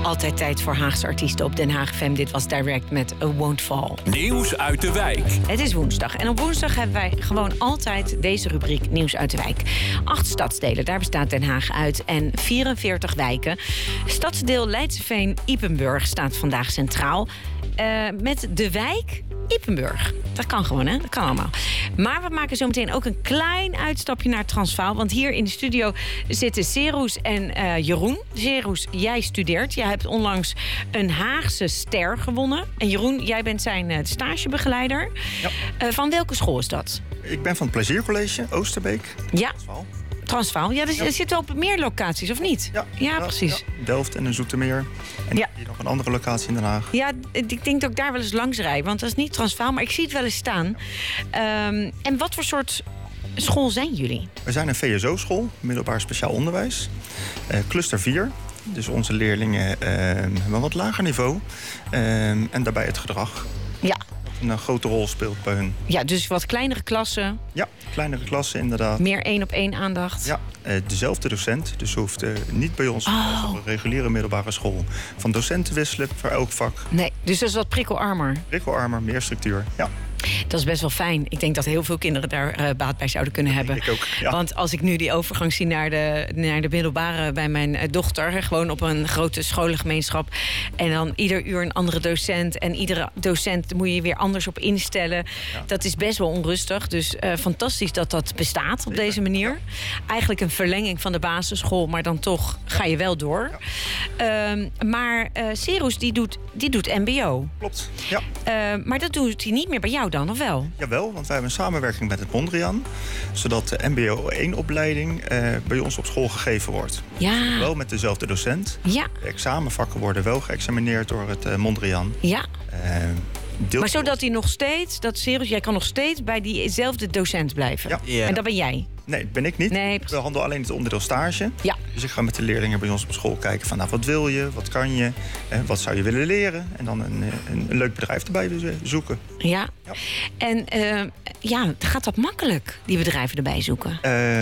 Altijd tijd voor Haagse artiesten op Den Haag FM. Dit was Direct met A Won't Fall. Nieuws uit de wijk. Het is woensdag en op woensdag hebben wij gewoon altijd deze rubriek Nieuws uit de wijk. 8 stadsdelen, daar bestaat Den Haag uit en 44 wijken. Stadsdeel Leidseveen-Ypenburg staat vandaag centraal. Met de wijk Ypenburg. Dat kan gewoon, hè? Dat kan allemaal. Maar we maken zo meteen ook een klein uitstapje naar Transvaal. Want hier in de studio zitten Seroes en Jeroen. Seroes, jij studeert. Jij hebt onlangs een Haagse ster gewonnen. En Jeroen, jij bent zijn stagebegeleider. Ja. Van welke school is dat? Ik ben van het Pleziercollege, Oosterbeek. Ja. Transvaal. Ja, er zitten op meer locaties, of niet? Ja, precies. Ja. Delft en Zoetermeer. En hier nog een andere locatie in Den Haag. Ja, ik denk dat ik daar wel eens langs rijd. Want dat is niet Transvaal, maar ik zie het wel eens staan. En wat voor soort school zijn jullie? We zijn een VSO-school, middelbaar speciaal onderwijs. Cluster 4. Dus onze leerlingen hebben een wat lager niveau. En daarbij het gedrag. Ja. Een grote rol speelt bij hun. Ja, dus wat kleinere klassen. Ja, kleinere klassen inderdaad. Meer 1-op-1 aandacht. Ja, dezelfde docent. Dus hoeft niet bij ons op een reguliere middelbare school van docent te wisselen voor elk vak. Nee, dus dat is wat prikkelarmer. Prikkelarmer, meer structuur, ja. Dat is best wel fijn. Ik denk dat heel veel kinderen daar baat bij zouden kunnen hebben. Ik ook, ja. Want als ik nu die overgang zie naar de middelbare bij mijn dochter, gewoon op een grote scholengemeenschap, en dan ieder uur een andere docent en iedere docent moet je weer anders op instellen. Ja. Dat is best wel onrustig. Dus fantastisch dat dat bestaat op deze manier. Ja. Eigenlijk een verlenging van de basisschool, maar dan toch ga je wel door. Ja. Maar Seroes die doet mbo. Klopt, ja. Maar dat doet hij niet meer bij jou dan, of wel? Jawel, want wij hebben een samenwerking met het Mondriaan, zodat de mbo 1-opleiding bij ons op school gegeven wordt. Ja. Wel met dezelfde docent. Ja. De examenvakken worden wel geëxamineerd door het Mondriaan. Ja. Maar zodat hij nog steeds, dat Seroes, jij kan nog steeds bij diezelfde docent blijven. Ja. Yeah. En dat ben jij? Nee, dat ben ik niet. Nee, we handelen alleen het onderdeel stage. Ja. Dus ik ga met de leerlingen bij ons op school kijken van, nou, wat wil je, wat kan je, wat zou je willen leren? En dan een leuk bedrijf erbij zoeken. Ja. En gaat dat makkelijk, die bedrijven erbij zoeken?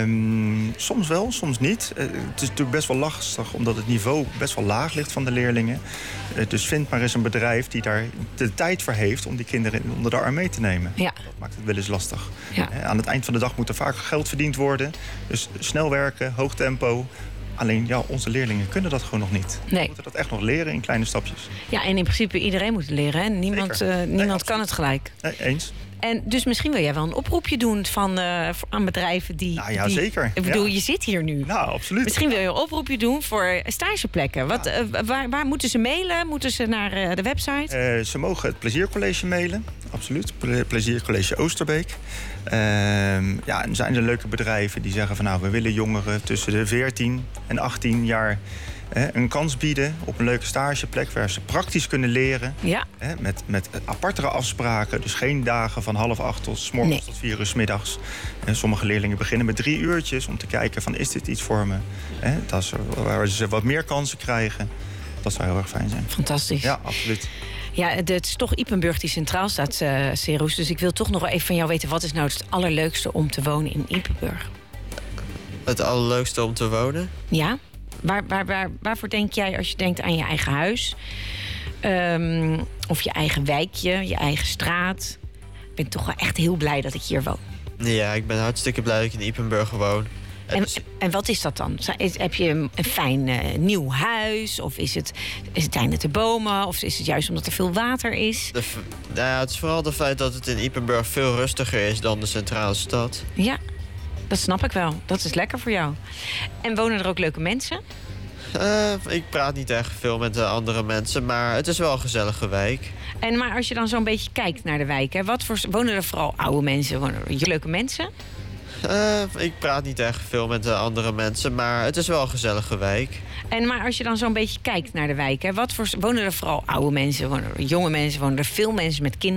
Soms wel, soms niet. Het is natuurlijk best wel lastig, omdat het niveau best wel laag ligt van de leerlingen. Dus vind maar eens een bedrijf die daar de tijd voor heeft om die kinderen onder de arm mee te nemen. Ja. Dat maakt het wel eens lastig. Ja. Aan het eind van de dag moet er vaak geld verdiend worden. Dus snel werken, hoog tempo. Alleen, onze leerlingen kunnen dat gewoon nog niet. Nee. We moeten dat echt nog leren in kleine stapjes. Ja, en in principe iedereen moet het leren, hè? Niemand kan het gelijk. Nee, eens. En dus misschien wil jij wel een oproepje doen aan bedrijven die... Nou ja, zeker. Ik bedoel, je zit hier nu. Nou, absoluut. Misschien wil je een oproepje doen voor stageplekken. Waar moeten ze mailen? Moeten ze naar de website? Ze mogen het Pleziercollege mailen. Absoluut. Pleziercollege Oosterbeek. En zijn er leuke bedrijven die zeggen van, nou, we willen jongeren tussen de 14 en 18 jaar een kans bieden op een leuke stageplek waar ze praktisch kunnen leren. Ja. Met apartere afspraken. Dus geen dagen van 7:30 tot 's morgens tot 4 uur 's middags. En sommige leerlingen beginnen met 3 uurtjes om te kijken van, is dit iets voor me? Dat is waar ze wat meer kansen krijgen. Dat zou heel erg fijn zijn. Fantastisch. Ja, absoluut. Ja, het is toch Ypenburg die centraal staat, Seroes. Dus ik wil toch nog wel even van jou weten, wat is nou het allerleukste om te wonen in Ypenburg? Het allerleukste om te wonen? Ja. Waarvoor denk jij als je denkt aan je eigen huis? Of je eigen wijkje, je eigen straat? Ik ben toch wel echt heel blij dat ik hier woon. Ja, ik ben hartstikke blij dat ik in Ypenburg woon. En wat is dat dan? Heb je een fijn nieuw huis? Of zijn het de bomen? Of is het juist omdat er veel water is? Het is vooral het feit dat het in Ypenburg veel rustiger is dan de centrale stad. Ja, dat snap ik wel. Dat is lekker voor jou. En wonen er ook leuke mensen? Ik praat niet echt veel met de andere mensen, maar het is wel een gezellige wijk. Maar als je dan zo'n beetje kijkt naar de wijk, wonen er vooral oude mensen? Wonen er leuke mensen? Ik praat niet echt veel met de andere mensen, maar het is wel een gezellige wijk. Maar als je dan zo'n beetje kijkt naar de wijk, wonen er vooral oude mensen? Wonen er jonge mensen? Wonen er veel mensen met kinderen?